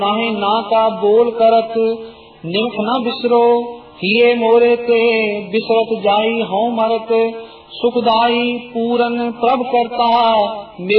नाहे ना का बोल करत, निमख न बिसरो हिये मोरे ते, बिसरत जाई हूँ मरत। सुखदाई पूरन प्रभ करता,